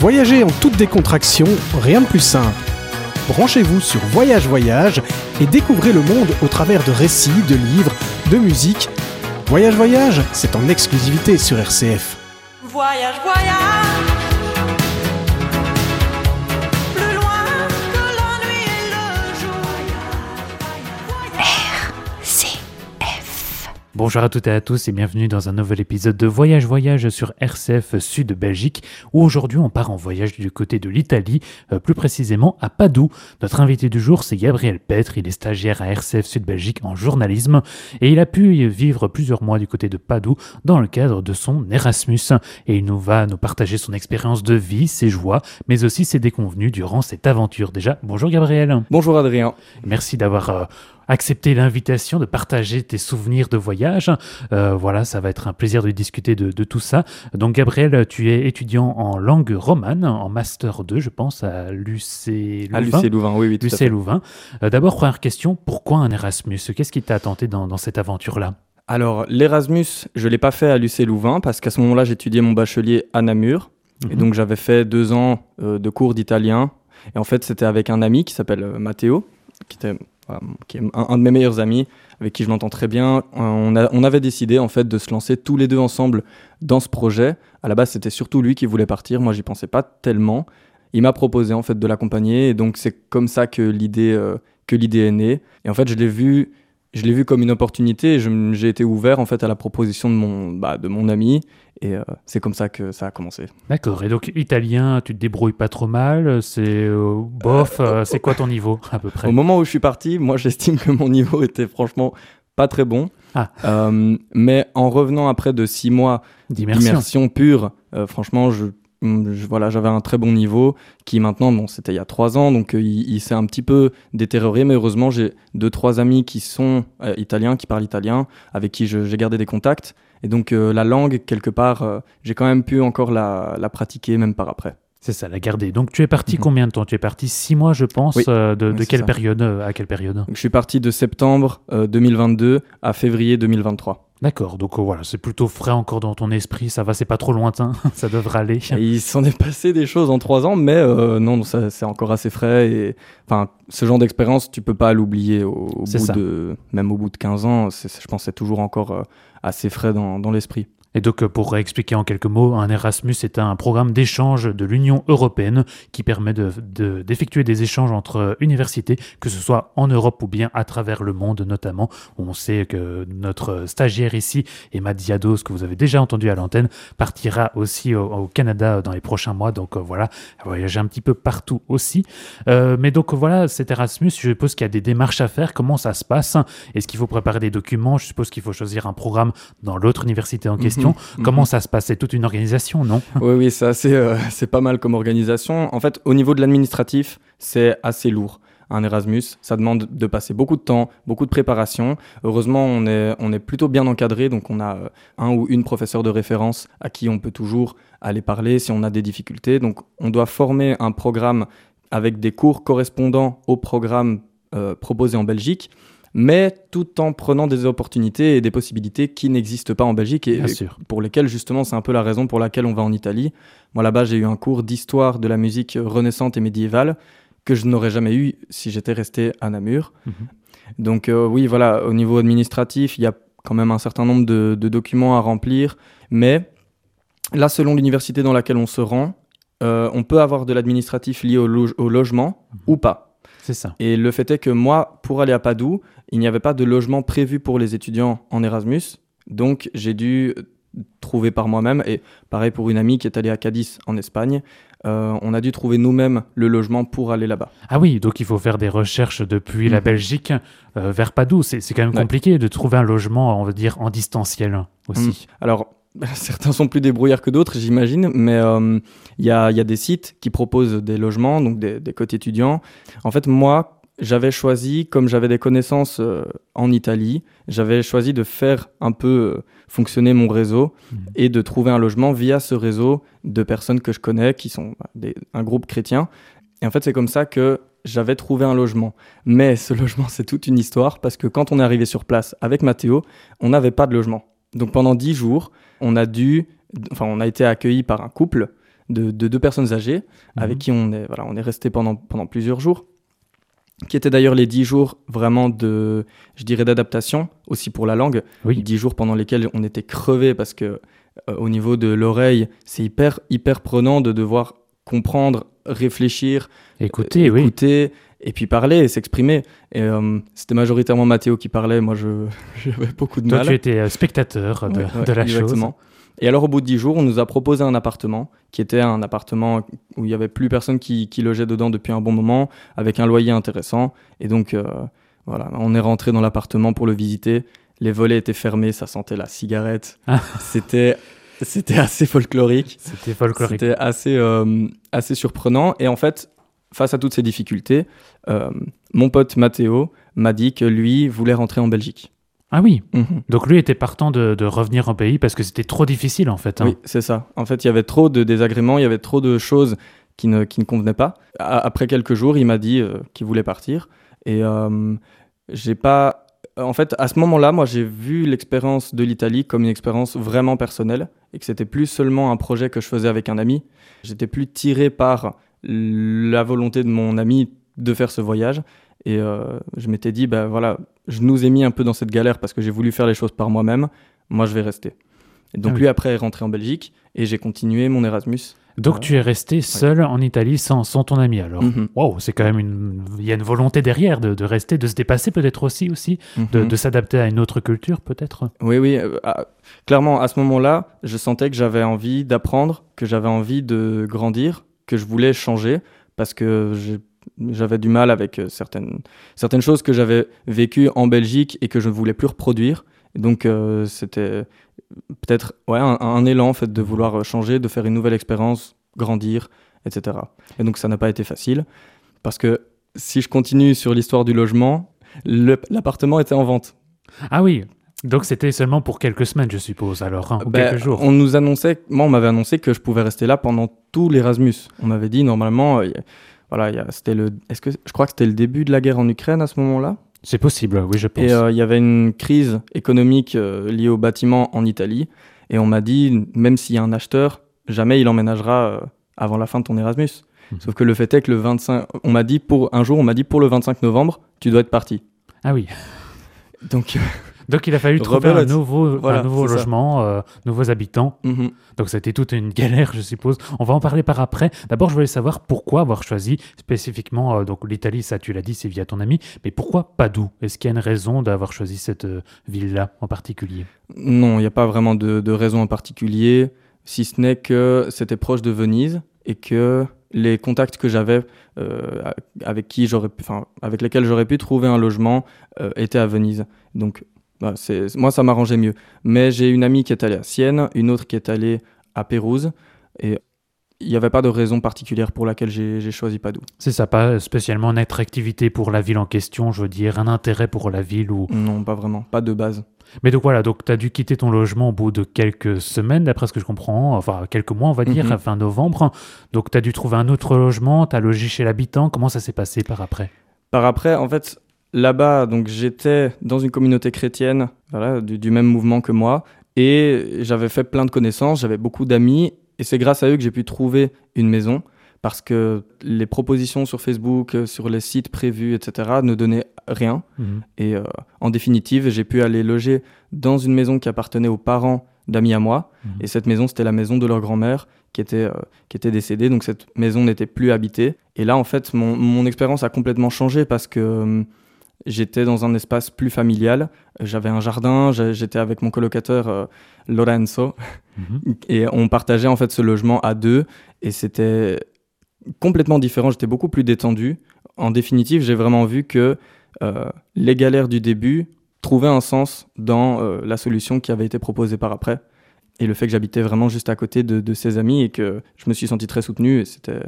Voyager en toute décontraction, rien de plus simple. Branchez-vous sur Voyage Voyage et découvrez le monde au travers de récits, de livres, de musique. Voyage Voyage, c'est en exclusivité sur RCF. Voyage, voyage, plus loin que la nuit et le jour. RCF. Bonjour à toutes et à tous et bienvenue dans un nouvel épisode de Voyage Voyage sur RCF Sud Belgique, où aujourd'hui on part en voyage du côté de l'Italie, plus précisément à Padoue. Notre invité du jour, c'est Gabriel Petre, il est stagiaire à RCF Sud Belgique en journalisme et il a pu vivre plusieurs mois du côté de Padoue dans le cadre de son Erasmus. Et il va nous partager son expérience de vie, ses joies, mais aussi ses déconvenues durant cette aventure. Déjà, bonjour Gabriel. Bonjour Adrien. Merci d'avoir accepter l'invitation, de partager tes souvenirs de voyage. Voilà, ça va être un plaisir de discuter de tout ça. Donc Gabriel, tu es étudiant en langue romane, en Master 2, je pense, à l'UC Louvain. À l'UC Louvain, oui, tout à fait. l'UC Louvain. D'abord, première question, pourquoi un Erasmus ? Qu'est-ce qui t'a tenté dans cette aventure-là ? Alors, l'Erasmus, je ne l'ai pas fait à l'UC Louvain parce qu'à ce moment-là, j'étudiais mon bachelier à Namur. Et donc, j'avais fait 2 ans de cours d'italien. Et en fait, c'était avec un ami qui s'appelle Matteo, qui est un de mes meilleurs amis, avec qui je m'entends très bien. On avait décidé en fait de se lancer tous les deux ensemble dans ce projet. À la base, c'était surtout lui qui voulait partir. Moi, j'y pensais pas tellement. Il m'a proposé en fait de l'accompagner, et donc c'est comme ça que l'idée est née. Et en fait, je l'ai vu comme une opportunité. Et j'ai été ouvert en fait à la proposition de mon ami. Et c'est comme ça que ça a commencé. D'accord. Et donc, italien, tu te débrouilles pas trop mal. C'est bof. C'est quoi ton niveau à peu près ? Au moment où je suis parti, moi, j'estime que mon niveau était franchement pas très bon. Mais en revenant après de 6 mois d'immersion pure, franchement, voilà, j'avais un très bon niveau qui maintenant, c'était il y a 3 ans, donc il s'est un petit peu détérioré, mais heureusement, j'ai 2-3 amis qui sont italiens, qui parlent italien, avec qui j'ai gardé des contacts. Et donc la langue, quelque part, j'ai quand même pu encore la pratiquer, même par après. C'est ça, la garder. Donc tu es parti combien de temps ? Tu es parti 6 mois, je pense. Oui. De quelle période à quelle période ? Donc, je suis parti de septembre 2022 à février 2023. D'accord, donc voilà, c'est plutôt frais encore dans ton esprit, ça va, c'est pas trop lointain, ça devrait aller. Et il s'en est passé des choses en 3 ans, mais non, ça, c'est encore assez frais. Et, ce genre d'expérience, tu peux pas l'oublier même au bout de 15 ans, je pense que c'est toujours encore assez frais dans l'esprit. Et donc, pour expliquer en quelques mots, un Erasmus est un programme d'échange de l'Union européenne qui permet d'effectuer des échanges entre universités, que ce soit en Europe ou bien à travers le monde notamment. On sait que notre stagiaire ici, Emma Diados, que vous avez déjà entendu à l'antenne, partira aussi au Canada dans les prochains mois. Donc voilà, voyager un petit peu partout aussi. Mais donc voilà, cet Erasmus, je suppose qu'il y a des démarches à faire. Comment ça se passe ? Est-ce qu'il faut préparer des documents ? Je suppose qu'il faut choisir un programme dans l'autre université en question. Comment ça se passe ? C'est toute une organisation, non ? Oui, c'est pas mal comme organisation. En fait, au niveau de l'administratif, c'est assez lourd. Un Erasmus, ça demande de passer beaucoup de temps, beaucoup de préparation. Heureusement, on est plutôt bien encadré, donc on a un ou une professeur de référence à qui on peut toujours aller parler si on a des difficultés. Donc, on doit former un programme avec des cours correspondant au programme proposé en Belgique, mais tout en prenant des opportunités et des possibilités qui n'existent pas en Belgique et pour lesquelles, justement, c'est un peu la raison pour laquelle on va en Italie. Moi, là-bas, j'ai eu un cours d'histoire de la musique renaissante et médiévale que je n'aurais jamais eu si j'étais resté à Namur. Donc, oui, voilà, au niveau administratif, il y a quand même un certain nombre de documents à remplir, mais là, selon l'université dans laquelle on se rend, on peut avoir de l'administratif lié au logement ou pas. C'est ça. Et le fait est que moi, pour aller à Padoue, il n'y avait pas de logement prévu pour les étudiants en Erasmus. Donc, j'ai dû trouver par moi-même. Et pareil pour une amie qui est allée à Cadiz en Espagne. On a dû trouver nous-mêmes le logement pour aller là-bas. Ah oui, donc il faut faire des recherches depuis la Belgique vers Padoue. C'est quand même compliqué de trouver un logement, on va dire, en distanciel aussi. Alors, certains sont plus débrouillards que d'autres, j'imagine, mais il y a des sites qui proposent des logements, donc des cotes étudiants. En fait, moi, j'avais choisi, comme j'avais des connaissances en Italie, j'avais choisi de faire un peu fonctionner mon réseau et de trouver un logement via ce réseau de personnes que je connais, qui sont un groupe chrétien. Et en fait, c'est comme ça que j'avais trouvé un logement. Mais ce logement, c'est toute une histoire, parce que quand on est arrivé sur place avec Matteo, on n'avait pas de logement. Donc pendant 10 jours, on a été accueillis par un couple de 2 personnes âgées avec qui on est resté pendant plusieurs jours, qui étaient d'ailleurs les 10 jours vraiment je dirais d'adaptation, aussi pour la langue. Oui. 10 jours pendant lesquels on était crevés parce que au niveau de l'oreille, c'est hyper prenant de devoir comprendre, réfléchir, Écoutez, oui. écouter et puis parler et s'exprimer. Et c'était majoritairement Mathéo qui parlait, moi j'avais beaucoup de Toi, mal. tu étais spectateur de la Exactement. chose. Et alors, au bout de 10 jours, on nous a proposé un appartement, qui était un appartement où il n'y avait plus personne qui logeait dedans depuis un bon moment, avec un loyer intéressant. Et donc, voilà, on est rentré dans l'appartement pour le visiter. Les volets étaient fermés, ça sentait la cigarette. Ah. C'était assez folklorique. C'était folklorique. C'était assez surprenant. Et en fait, face à toutes ces difficultés, mon pote Mathéo m'a dit que lui voulait rentrer en Belgique. Ah oui, Mhm. donc lui était partant de revenir en pays parce que c'était trop difficile en fait. Hein. Oui, c'est ça. En fait, il y avait trop de désagréments, il y avait trop de choses qui ne convenaient pas. Après quelques jours, il m'a dit qu'il voulait partir. Et j'ai pas... En fait, à ce moment-là, moi, j'ai vu l'expérience de l'Italie comme une expérience vraiment personnelle et que c'était plus seulement un projet que je faisais avec un ami. J'étais plus tiré par la volonté de mon ami de faire ce voyage. Et je m'étais dit, bah voilà, je nous ai mis un peu dans cette galère parce que j'ai voulu faire les choses par moi-même. Moi, je vais rester. Et donc, Ah oui. lui, après, est rentré en Belgique et j'ai continué mon Erasmus. Donc Ouais. tu es resté seul en Italie sans ton ami alors. Mhm. Waouh, c'est quand même il y a une volonté derrière de rester, de se dépasser peut-être aussi, Mhm. de s'adapter à une autre culture peut-être. Oui. Clairement, à ce moment-là, je sentais que j'avais envie d'apprendre, que j'avais envie de grandir, que je voulais changer parce que j'avais du mal avec certaines choses que j'avais vécues en Belgique et que je ne voulais plus reproduire. Et donc, c'était peut-être un élan en fait, de vouloir changer, de faire une nouvelle expérience, grandir, etc. Et donc, ça n'a pas été facile parce que si je continue sur l'histoire du logement, l'appartement était en vente. Ah oui, donc c'était seulement pour quelques semaines je suppose alors, hein, ou Ben, quelques jours. on m'avait annoncé que je pouvais rester là pendant tout l'Erasmus. On m'avait dit normalement, je crois que c'était le début de la guerre en Ukraine à ce moment-là. C'est possible, oui je pense. Et il y avait une crise économique liée au bâtiment en Italie. Et on m'a dit, même s'il y a un acheteur, jamais il emménagera avant la fin de ton Erasmus. Mhm. Sauf que le fait est que le 25, on m'a dit pour le 25 novembre, tu dois être parti. Ah oui, Donc, donc il a fallu trouver un Rebelote. nouveau Voilà, c'est ça. logement, nouveaux habitants. Donc ça a été toute une galère, je suppose. On va en parler par après. D'abord, je voulais savoir pourquoi avoir choisi spécifiquement donc l'Italie, ça tu l'as dit, c'est via ton ami, mais pourquoi Padoue? Est-ce qu'il y a une raison d'avoir choisi cette ville-là en particulier? Non, il n'y a pas vraiment de raison en particulier, si ce n'est que c'était proche de Venise et que les contacts que j'avais avec lesquels j'aurais pu trouver un logement étaient à Venise. Donc, moi, ça m'arrangeait mieux. Mais j'ai une amie qui est allée à Sienne, une autre qui est allée à Pérouse, et il n'y avait pas de raison particulière pour laquelle j'ai choisi Padoue. C'est ça, pas spécialement une attractivité pour la ville en question, je veux dire, un intérêt pour la ville ou... Non, pas vraiment, pas de base. Mais donc voilà, donc tu as dû quitter ton logement au bout de quelques semaines, d'après ce que je comprends, enfin quelques mois on va dire, Mhm. à fin novembre. Donc tu as dû trouver un autre logement, tu as logé chez l'habitant, comment ça s'est passé par après? Par après, en fait, là-bas, donc j'étais dans une communauté chrétienne, voilà, du même mouvement que moi, et j'avais fait plein de connaissances, j'avais beaucoup d'amis, et c'est grâce à eux que j'ai pu trouver une maison, parce que les propositions sur Facebook, sur les sites prévus, etc., ne donnaient rien. Mhm. Et en définitive, j'ai pu aller loger dans une maison qui appartenait aux parents d'amis à moi. Mhm. Et cette maison, c'était la maison de leur grand-mère qui était décédée. Donc cette maison n'était plus habitée. Et là, en fait, mon expérience a complètement changé parce que j'étais dans un espace plus familial. J'avais un jardin, j'étais avec mon colocateur Lorenzo. Mhm. Et on partageait en fait ce logement à deux. Et c'était complètement différent. J'étais beaucoup plus détendu. En définitive, j'ai vraiment vu que les galères du début trouvaient un sens dans la solution qui avait été proposée par après. Et le fait que j'habitais vraiment juste à côté de ses amis et que je me suis senti très soutenu. Et c'était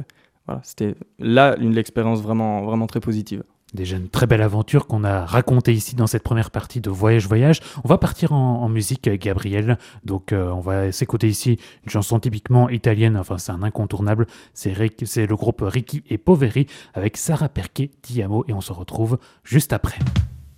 là l'expérience vraiment, vraiment très positive. Déjà une très belle aventure qu'on a racontée ici dans cette première partie de Voyage. On va partir en musique avec Gabriel. Donc on va s'écouter ici une chanson typiquement italienne, enfin c'est un incontournable. C'est le groupe Ricky et Poveri avec Sara Perché, Ti amo, et on se retrouve juste après.